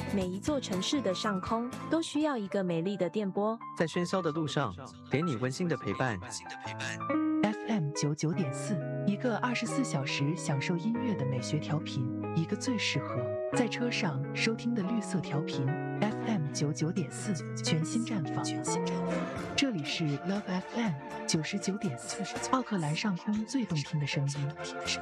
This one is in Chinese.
每一座城市的上空都需要一个美丽的电波， 在喧嚣的路上，给你温馨的陪伴。 FM 99.4，一个24小时享受音乐的美学调频，一个最适合在车上收听的绿色调频。FM 99.4，全新绽放。这里是 Love FM 99.4，奥克兰上空最动听的声音。